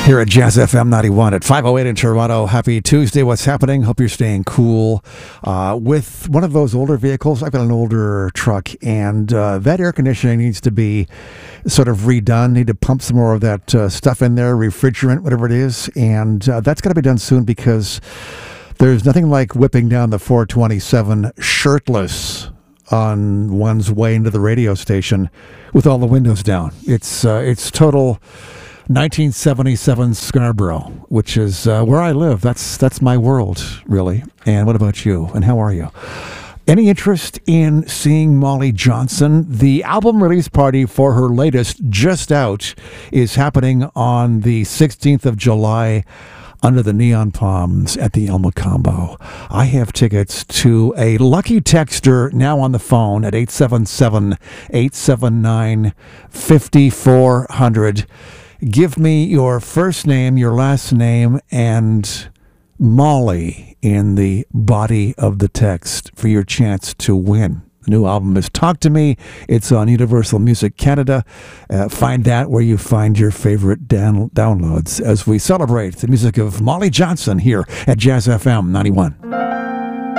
Here at Jazz FM 91 at 508 in Toronto. Happy Tuesday. What's happening? Hope you're staying cool. With one of those older vehicles, I've got an older truck, and that air conditioning needs to be sort of redone. Need to pump some more of that stuff in there, refrigerant, whatever it is. And that's got to be done soon because there's nothing like whipping down the 427 shirtless on one's way into the radio station with all the windows down. It's total 1977 Scarborough, which is where I live. That's my world, really. And what about you? And how are you? Any interest in seeing Molly Johnson? The album release party for her latest, Just Out, is happening on the 16th of July under the neon palms at the El Mocambo. I have tickets to a lucky texter now on the phone at 877-879-5400. Give me your first name, your last name, and Molly in the body of the text for your chance to win. The new album is Talk to Me. It's on Universal Music Canada. Find that where you find your favorite downloads as we celebrate the music of Molly Johnson here at Jazz FM 91.